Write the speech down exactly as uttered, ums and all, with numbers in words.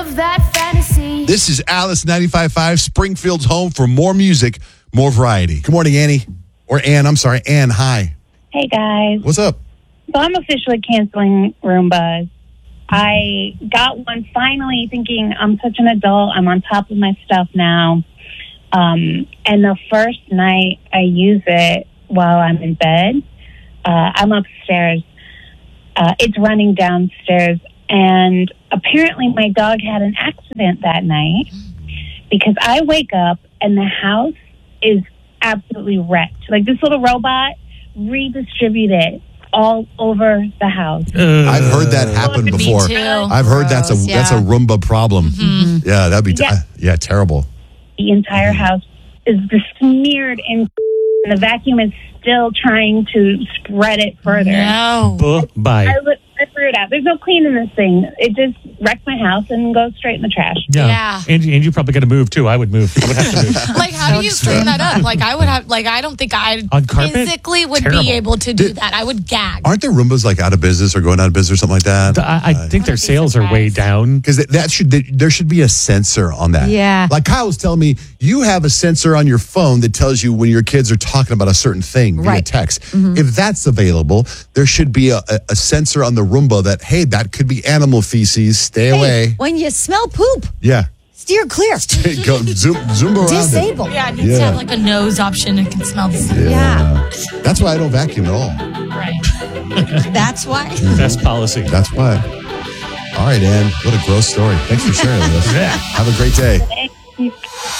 of that fantasy. This is Alice ninety-five point five, Springfield's home for more music, more variety. Good morning, Annie. Or Ann, I'm sorry. Ann, hi. Hey, guys. What's up? So I'm officially canceling Roombas. I got one finally thinking I'm such an adult. I'm on top of my stuff now. Um, and the first night I use it while I'm in bed, uh, I'm upstairs. Uh, it's running downstairs. And apparently my dog had an accident that night because I wake up and the house is absolutely wrecked. Like this little robot redistributed all over the house. Uh, I've heard that happen Me before. too. I've heard that's a Gross, that's a yeah. Roomba problem. Mm-hmm. Yeah, that'd be t- Yeah. yeah, terrible. The entire house is besmeared in and the vacuum is still trying to spread it further. No. Bye. I, li- I threw it out. There's no cleaning this thing. It just wrecks my house and goes straight in the trash. Yeah. Yeah. And, and you probably got to move, too. I would move. I would have to move. Like, how do you clean that up? Like, I would have, like, I don't think I On carpet? physically would Terrible. be able to do Did- that. I would gag. Aren't there Roombas like out of business or going out of business or something like that? I, I think their be sales are way surprised. down. Because that should there should be a sensor on that. Yeah. Like Kyle was telling me, you have a sensor on your phone that tells you when your kids are talking about a certain thing via Right. text. If that's available, there should be a, a, a sensor on the Roomba that, hey, that could be animal feces. Stay Hey, away. when you smell poop, Yeah. steer clear. Go zoom, zoom around. it. Disable. Yeah, it needs Yeah. to have like a nose option. It can smell the same. Yeah. That's why I don't vacuum at all. Right. That's why. Best policy. That's why. All right, Ann. What a gross story. Thanks for sharing with us. Yeah. Have a great day. Thank you.